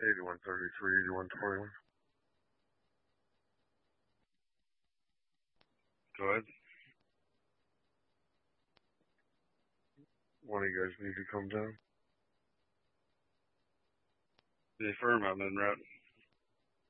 8133, 8121. Go ahead. One of you guys need to come down. The firm I'm in, right?